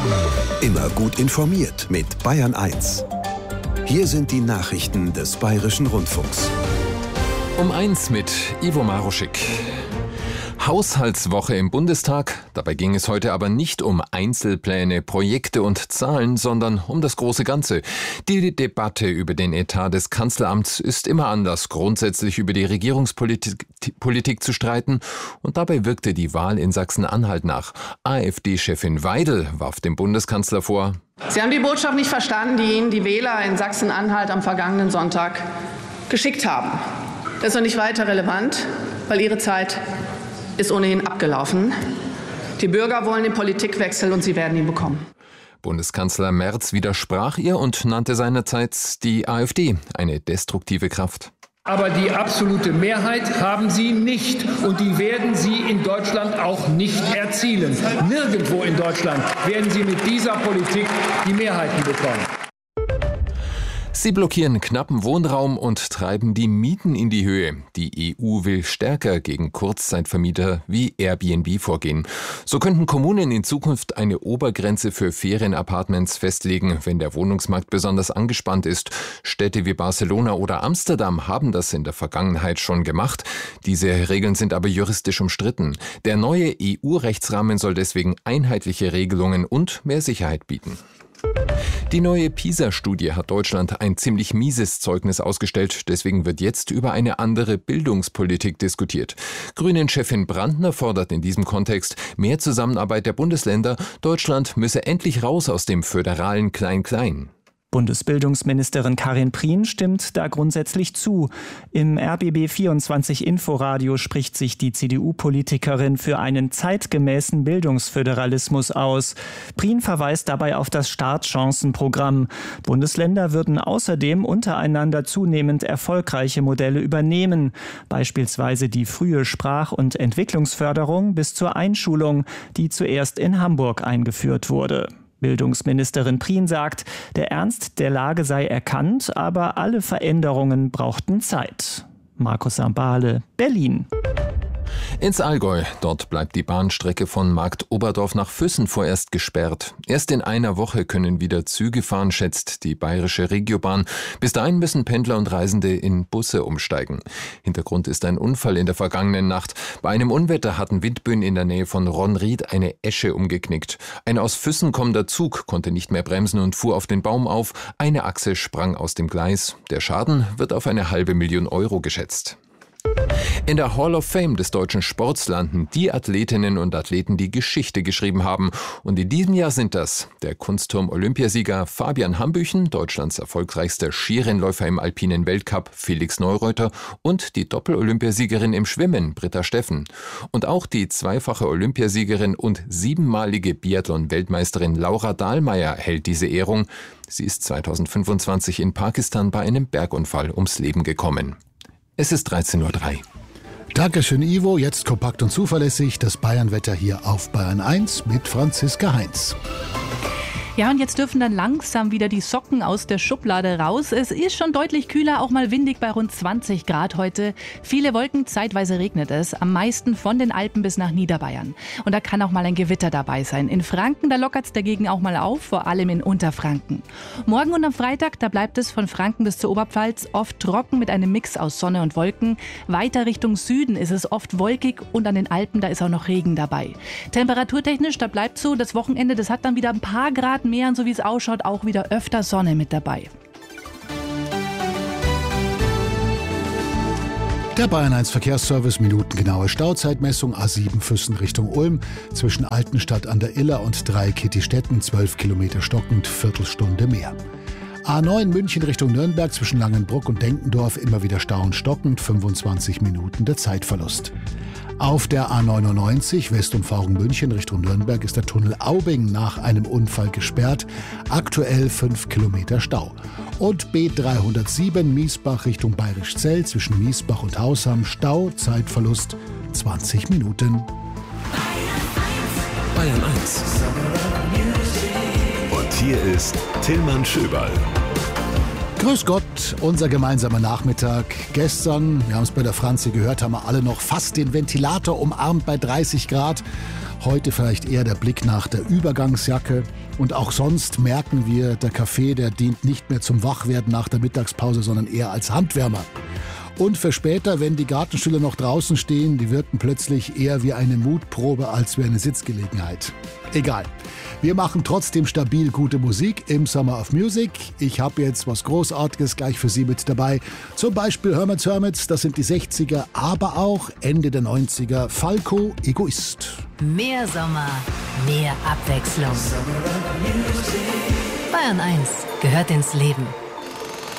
Immer gut informiert mit Bayern 1. Hier sind die Nachrichten des Bayerischen Rundfunks. Um 1 mit Ivo Maruschik. Haushaltswoche im Bundestag. Dabei ging es heute aber nicht um Einzelpläne, Projekte und Zahlen, sondern um das große Ganze. Die Debatte über den Etat des Kanzleramts ist immer Anlass, grundsätzlich über die Regierungspolitik zu streiten. Und dabei wirkte die Wahl in Sachsen-Anhalt nach. AfD-Chefin Weidel warf dem Bundeskanzler vor: Sie haben die Botschaft nicht verstanden, die Ihnen die Wähler in Sachsen-Anhalt am vergangenen Sonntag geschickt haben. Das ist noch nicht weiter relevant, weil Ihre Zeit ist ohnehin abgelaufen. Die Bürger wollen den Politikwechsel und sie werden ihn bekommen. Bundeskanzler Merz widersprach ihr und nannte seinerzeit die AfD eine destruktive Kraft. Aber die absolute Mehrheit haben sie nicht und die werden sie in Deutschland auch nicht erzielen. Nirgendwo in Deutschland werden sie mit dieser Politik die Mehrheiten bekommen. Sie blockieren knappen Wohnraum und treiben die Mieten in die Höhe. Die EU will stärker gegen Kurzzeitvermieter wie Airbnb vorgehen. So könnten Kommunen in Zukunft eine Obergrenze für Ferienapartments festlegen, wenn der Wohnungsmarkt besonders angespannt ist. Städte wie Barcelona oder Amsterdam haben das in der Vergangenheit schon gemacht. Diese Regeln sind aber juristisch umstritten. Der neue EU-Rechtsrahmen soll deswegen einheitliche Regelungen und mehr Sicherheit bieten. Die neue PISA-Studie hat Deutschland ein ziemlich mieses Zeugnis ausgestellt. Deswegen wird jetzt über eine andere Bildungspolitik diskutiert. Grünen-Chefin Brandner fordert in diesem Kontext mehr Zusammenarbeit der Bundesländer. Deutschland müsse endlich raus aus dem föderalen Klein-Klein. Bundesbildungsministerin Karin Prien stimmt da grundsätzlich zu. Im RBB24 Inforadio spricht sich die CDU-Politikerin für einen zeitgemäßen Bildungsföderalismus aus. Prien verweist dabei auf das Startchancenprogramm. Bundesländer würden außerdem untereinander zunehmend erfolgreiche Modelle übernehmen, beispielsweise die frühe Sprach- und Entwicklungsförderung bis zur Einschulung, die zuerst in Hamburg eingeführt wurde. Bildungsministerin Prien sagt, der Ernst der Lage sei erkannt, aber alle Veränderungen brauchten Zeit. Markus Sambale, Berlin. Ins Allgäu. Dort bleibt die Bahnstrecke von Marktoberdorf nach Füssen vorerst gesperrt. Erst in einer Woche können wieder Züge fahren, schätzt die bayerische Regiobahn. Bis dahin müssen Pendler und Reisende in Busse umsteigen. Hintergrund ist ein Unfall in der vergangenen Nacht. Bei einem Unwetter hatten Windböen in der Nähe von Ronried eine Esche umgeknickt. Ein aus Füssen kommender Zug konnte nicht mehr bremsen und fuhr auf den Baum auf. Eine Achse sprang aus dem Gleis. Der Schaden wird auf 500.000 Euro geschätzt. In der Hall of Fame des deutschen Sports landen die Athletinnen und Athleten, die Geschichte geschrieben haben. Und in diesem Jahr sind das der Kunstturm-Olympiasieger Fabian Hambüchen, Deutschlands erfolgreichster Skirennläufer im alpinen Weltcup Felix Neureuter und die Doppel-Olympiasiegerin im Schwimmen Britta Steffen. Und auch die zweifache Olympiasiegerin und 7-malige Biathlon-Weltmeisterin Laura Dahlmeier hält diese Ehrung. Sie ist 2025 in Pakistan bei einem Bergunfall ums Leben gekommen. Es ist 13:03 Uhr. Dankeschön, Ivo. Jetzt kompakt und zuverlässig das Bayernwetter hier auf Bayern 1 mit Franziska Heinz. Ja, und jetzt dürfen dann langsam wieder die Socken aus der Schublade raus. Es ist schon deutlich kühler, auch mal windig bei rund 20 Grad heute. Viele Wolken, zeitweise regnet es. Am meisten von den Alpen bis nach Niederbayern. Und da kann auch mal ein Gewitter dabei sein. In Franken, da lockert es dagegen auch mal auf, vor allem in Unterfranken. Morgen und am Freitag, da bleibt es von Franken bis zur Oberpfalz oft trocken mit einem Mix aus Sonne und Wolken. Weiter Richtung Süden ist es oft wolkig und an den Alpen, da ist auch noch Regen dabei. Temperaturtechnisch, da bleibt so, das Wochenende, das hat dann wieder ein paar Grad mehr und so wie es ausschaut, auch wieder öfter Sonne mit dabei. Der Bayern 1 Verkehrsservice, minutengenaue Stauzeitmessung, A7 Füssen Richtung Ulm, zwischen Altenstadt an der Iller und Dreieck-Kittistetten, 12 Kilometer stockend, Viertelstunde mehr. A9 München Richtung Nürnberg, zwischen Langenbruck und Denkendorf, immer wieder Stau und stockend, 25 Minuten der Zeitverlust. Auf der A99 Westumfahrung München Richtung Nürnberg ist der Tunnel Aubing nach einem Unfall gesperrt. Aktuell 5 Kilometer Stau. Und B307 Miesbach Richtung Bayerischzell zwischen Miesbach und Hausham. Stau, Zeitverlust 20 Minuten. Bayern 1. Und hier ist Tillmann Schöberl. Grüß Gott, unser gemeinsamer Nachmittag. Gestern, wir haben es bei der Franzi gehört, haben wir alle noch fast den Ventilator umarmt bei 30 Grad. Heute vielleicht eher der Blick nach der Übergangsjacke. Und auch sonst merken wir, der Kaffee, der dient nicht mehr zum Wachwerden nach der Mittagspause, sondern eher als Handwärmer. Und für später, wenn die Gartenstühle noch draußen stehen, die wirken plötzlich eher wie eine Mutprobe als wie eine Sitzgelegenheit. Egal. Wir machen trotzdem stabil gute Musik im Summer of Music. Ich habe jetzt was Großartiges gleich für Sie mit dabei. Zum Beispiel Herman's Hermits, das sind die 60er, aber auch Ende der 90er. Falco, Egoist. Mehr Sommer, mehr Abwechslung. Bayern 1 gehört ins Leben.